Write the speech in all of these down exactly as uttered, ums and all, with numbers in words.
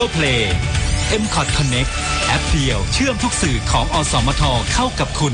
Play เอ็ม คอท Connect แอปเดียวเชื่อมทุกสื่อของอสมทเข้ากับคุณ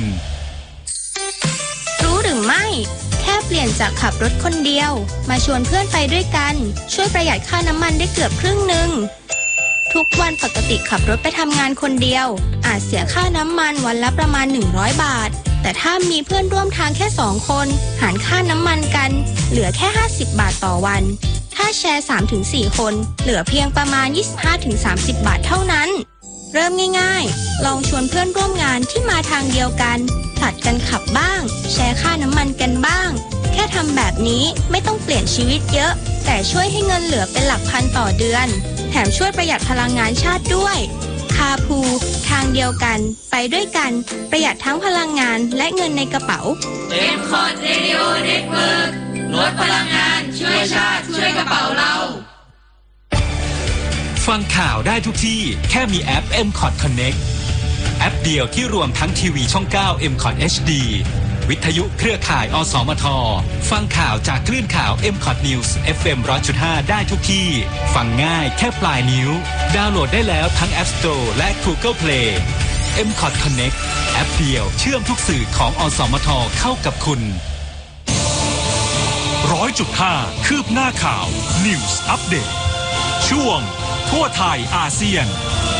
รู้หรือไม่แค่เปลี่ยนจากขับรถคนเดียวมาชวนเพื่อนไปด้วยกันช่วยประหยัดค่าน้ำมันได้เกือบครึ่งหนึ่งทุกวันปกติขับรถไปทำงานคนเดียวอาจเสียค่าน้ำมันวันละประมาณหนึ่งร้อยบาทแต่ถ้ามีเพื่อนร่วมทางแค่สองคนหารค่าน้ำมันกันเหลือแค่ห้าสิบบาทต่อวันถ้าแชร์ สามถึงสี่ คนเหลือเพียงประมาณ ยี่สิบห้าถึงสามสิบ บาทเท่านั้นเริ่มง่ายๆลองชวนเพื่อนร่วมงานที่มาทางเดียวกันผลัดกันขับบ้างแชร์ค่าน้ำมันกันบ้างแค่ทำแบบนี้ไม่ต้องเปลี่ยนชีวิตเยอะแต่ช่วยให้เงินเหลือเป็นหลักพันต่อเดือนแถมช่วยประหยัดพลังงานชาติด้วยคาพูทางเดียวกันไปด้วยกันประหยัดทั้งพลังงานและเงินในกระเป๋าเอ็ม คอท Radio Network ลดพลังงานช่วยชาติช่วยกระเป๋าเราฟังข่าวได้ทุกที่แค่มีแอป เอ็ม คอท Connect แอปเดียวที่รวมทั้งทีวีช่องเก้า เอ็ม คอท เอช ดี วิทยุเครือข่ายอสมทฟังข่าวจากคลื่นข่าว เอ็ม คอท News เอฟ เอ็ม หนึ่งร้อยจุดห้า ได้ทุกที่ฟังง่ายแค่ปลายนิ้วดาวน์โหลดได้แล้วทั้ง App Store และ Google Play เอ็ม คอท Connect แอปเดียวเชื่อมทุกสื่อของอสมทเข้ากับคุณร้อยจุดห้าคืบหน้าข่าว News Update ช่วงทั่วไทยอาเซียน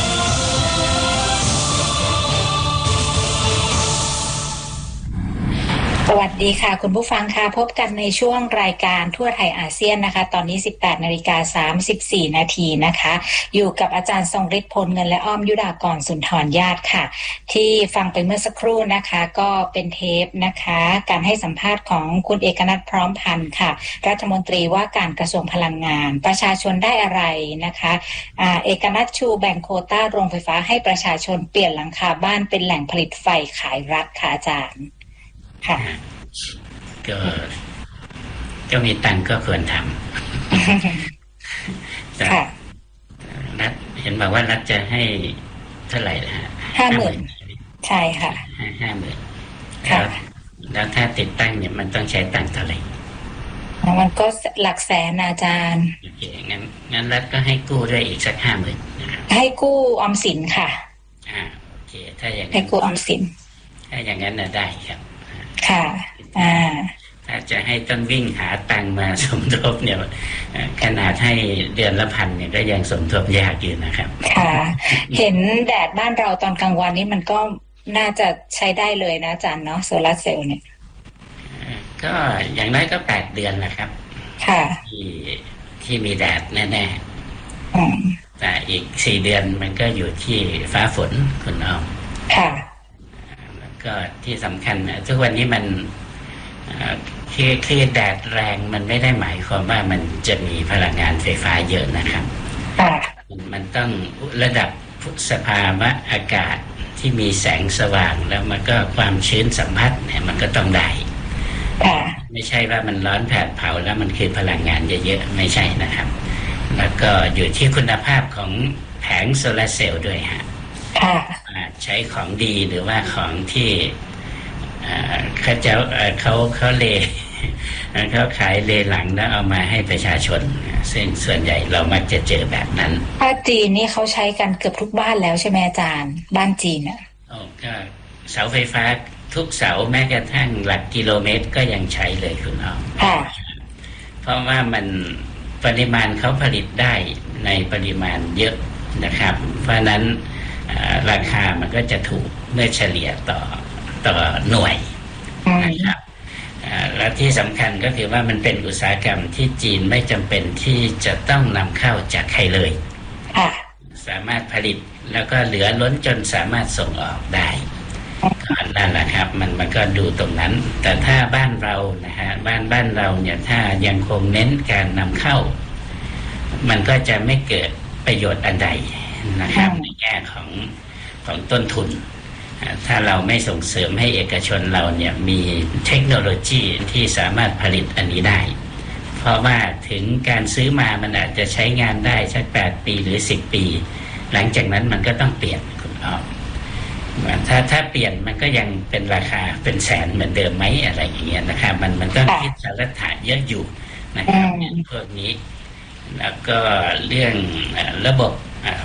สวัสดีค่ะคุณผู้ฟังค่ะพบกันในช่วงรายการทั่วไทยอาเซียนนะคะตอนนี้ สิบแปดนาฬิกาสามสิบสี่นาทีนะคะอยู่กับอาจารย์ทรงฤทธิ์พลเงินและอ้อมยุดากรสุนทรญาติค่ะที่ฟังไปเมื่อสักครู่นะคะก็เป็นเทปนะคะการให้สัมภาษณ์ของคุณเอกนัทพร้อมพันธ์ค่ะรัฐมนตรีว่าการกระทรวงพลังงานประชาชนได้อะไรนะคะอ่าเอกนัทชูแบ่งโควต้าโรงไฟฟ้าให้ประชาชนเปลี่ยนหลังคาบ้านเป็นแหล่งผลิตไฟขายรัฐค่ะอาจารย์ค่ะก็ก็มีตังก็ควรทำแต่รัฐเห็นบอกว่ารัฐจะให้เท่าไหร่นะฮะห้าหมื่นใช่ค่ะห้าหมื่นแล้วแล้วถ้าติดตั้งเนี่ยมันต้องใช้ตังเท่าไหร่มันก็หลักแสนอาจารย์โอเคงั้นงั้นรัฐก็ให้กู้ด้วยอีกสักห้าหมื่นให้กู้ออมสินค่ะอ่าโอเคถ้าอย่างให้กู้ออมสินถ้าอย่างนั้นน่ะได้ครับค่ะอ่าถ้าจะให้ต้องวิ่งหาตังมาสมทบเนี่ยขนาดให้เดือนละพันเนี่ยก็ยังสมทบยากอยู่นะครับค่ะเห็นแดดบ้านเราตอนกลางวันนี้มันก็น่าจะใช้ได้เลยนะอาจารย์เนาะโซลาร์เซลล์เนี่ยก็อย่างน้อยก็แปดเดือนนะครับค่ะที่ที่มีแดดแน่ๆแต่อีกสี่เดือนมันก็อยู่ที่ฟ้าฝนคุณน้องค่ะก็ที่สำคัญทุกวันนี้มันคือคือแดดแรงมันไม่ได้หมายความว่ามันจะมีพลังงานไฟฟ้าเยอะนะครับมันต้องระดับสภาวะอากาศที่มีแสงสว่างแล้วมันก็ความชื้นสัมผัสเนี่ยมันก็ต้องได้ไม่ใช่ว่ามันร้อนแผดเผาแล้วมันคือพลังงานเยอะๆไม่ใช่นะครับแล้วก็อยู่ที่คุณภาพของแผงโซลาร์เซลล์ด้วยฮะใช้ของดีหรือว่าของที่เขาจะเขาเขาเลเขาขายเลหลังแล้วเอามาให้ประชาชนซึ่งส่วนใหญ่เรามักจะเจอแบบนั้นถ้าจีนนี่เขาใช้กันเกือบทุกบ้านแล้วใช่ไหมอาจารย์บ้านจีนอ่ะโอ้ก็เสาไฟฟ้าทุกเสาแม้กระทั่งหลักกิโลเมตรก็ยังใช้เลยคุณอ้อมเพราะว่ามันปริมาณเขาผลิตได้ในปริมาณเยอะนะครับเพราะนั้นราคามันก็จะถูกเมื่อเฉลี่ยต่อต่อหน่วยนะครับและที่สำคัญก็คือว่ามันเป็นอุตสาหกรรมที่จีนไม่จำเป็นที่จะต้องนำเข้าจากใครเลยสามารถผลิตแล้วก็เหลือล้นจนสามารถส่งออกได้นั่นแหละครับมันมันก็ดูตรงนั้นแต่ถ้าบ้านเรานะฮะบ้านบ้านเราเนี่ยถ้ายังคงเน้นการนำเข้ามันก็จะไม่เกิดประโยชน์อันใดนะครับในแง่ของของต้นทุนถ้าเราไม่ส่งเสริมให้เอกชนเราเนี่ยมีเทคโนโลยีที่สามารถผลิตอันนี้ได้เพราะว่าถึงการซื้อมามันอาจจะใช้งานได้สักแปดปีหรือสิบปีหลังจากนั้นมันก็ต้องเปลี่ยนคุณอ้อมถ้าถ้าเปลี่ยนมันก็ยังเป็นราคาเป็นแสนเหมือนเดิมไหมอะไรอย่างเงี้ยนะครับมันมันต้องคิดสารฐานเยอะอยู่นะครับพวกนี้แล้วก็เรื่องระบบ